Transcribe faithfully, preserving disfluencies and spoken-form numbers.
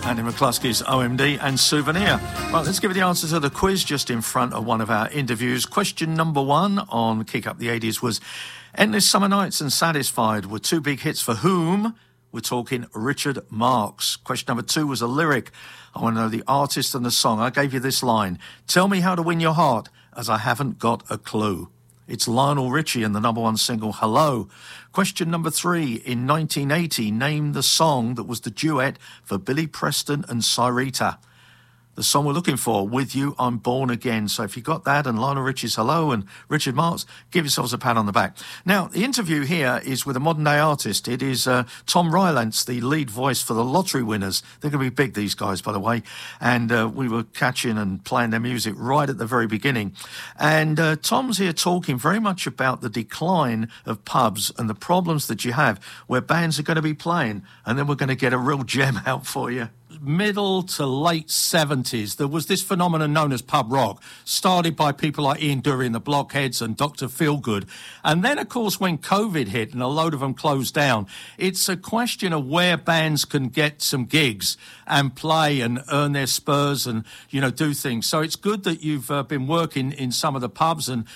Andy McCluskey's O M D and Souvenir. Right, let's give you the answer to the quiz just in front of one of our interviews. Question number one on Kick Up the eighties was, Endless Summer Nights and Satisfied were two big hits for whom? We're talking Richard Marx. Question number two was a lyric. I want to know the artist and the song. I gave you this line. Tell me how to win your heart, as I haven't got a clue. It's Lionel Richie and the number one single, Hello. Question number three. In nineteen eighty, name the song that was the duet for Billy Preston and Cyrita. The song we're looking for, With You, I'm Born Again. So if you got that and Lionel Richie's Hello and Richard Marx, give yourselves a pat on the back. Now, the interview here is with a modern-day artist. It is uh, Tom Rylance, the lead voice for the Lottery Winners. They're going to be big, these guys, by the way. And uh, we were catching and playing their music right at the very beginning. And uh, Tom's here talking very much about the decline of pubs and the problems that you have where bands are going to be playing. And then we're going to get a real gem out for you. Middle to late seventies, there was this phenomenon known as pub rock, started by people like Ian Dury and the Blockheads and Doctor Feelgood. And then, of course, when COVID hit and a load of them closed down, it's a question of where bands can get some gigs and play and earn their spurs and, you know, do things. So it's good that you've uh, been working in some of the pubs and